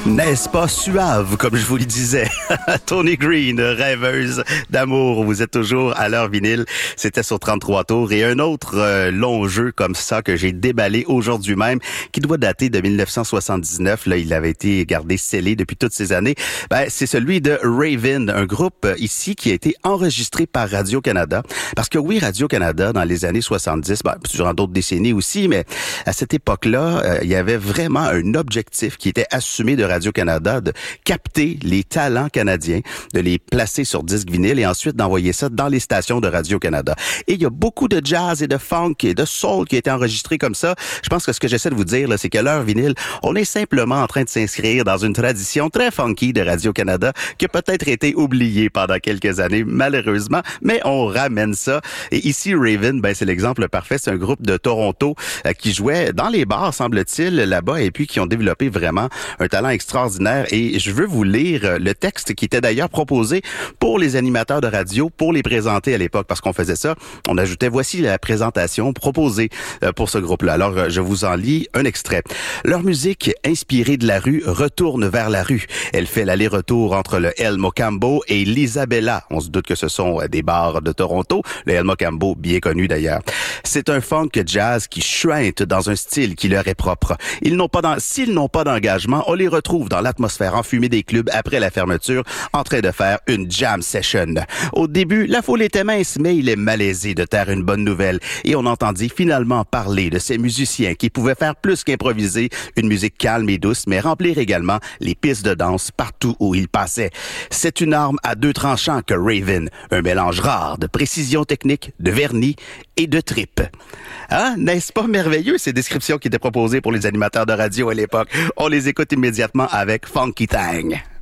N'est-ce pas suave, comme je vous le disais? Tony Green, rêveuse d'amour. Vous êtes toujours à l'heure vinyle. C'était sur 33 tours. Et un autre long jeu comme ça que j'ai déballé aujourd'hui même, qui doit dater de 1979. Là, il avait été gardé scellé depuis toutes ces années. C'est celui de Raven, un groupe ici qui a été enregistré par Radio-Canada. Parce que oui, Radio-Canada, dans les années 70, durant d'autres décennies aussi, mais à cette époque-là, il y avait vraiment un objectif qui était assumé de Radio-Canada de capter les talents canadiens, de les placer sur disque vinyle et ensuite d'envoyer ça dans les stations de Radio-Canada. Et il y a beaucoup de jazz et de funk et de soul qui a été enregistré comme ça. Je pense que ce que j'essaie de vous dire, là, c'est que l'heure vinyle, on est simplement en train de s'inscrire dans une tradition très funky de Radio-Canada qui a peut-être été oubliée pendant quelques années, malheureusement, mais on ramène ça. Et ici, Raven, c'est l'exemple parfait. C'est un groupe de Toronto qui jouait dans les bars, semble-t-il, là-bas, et puis qui ont développé vraiment un talent extraordinaire. Et je veux vous lire le texte qui était d'ailleurs proposé pour les animateurs de radio pour les présenter à l'époque, parce qu'on faisait ça. On ajoutait, voici la présentation proposée pour ce groupe-là. Alors, je vous en lis un extrait. Leur musique, inspirée de la rue, retourne vers la rue. Elle fait l'aller-retour entre le El Mocambo et l'Isabella. On se doute que ce sont des bars de Toronto. Le El Mocambo, bien connu d'ailleurs. C'est un funk jazz qui chuinte dans un style qui leur est propre. S'ils n'ont pas d'engagement, on les retrouve dans l'atmosphère enfumée des clubs après la fermeture, en train de faire une jam session. Au début, la foule était mince, mais il est malaisé de taire une bonne nouvelle. Et on entendit finalement parler de ces musiciens qui pouvaient faire plus qu'improviser une musique calme et douce, mais remplir également les pistes de danse partout où ils passaient. C'est une arme à deux tranchants que Raven, un mélange rare de précision technique, de vernis et de trip. Hein? N'est-ce pas merveilleux, ces descriptions qui étaient proposées pour les animateurs de radio à l'époque? On les écoute immédiatement avec Funky Tang.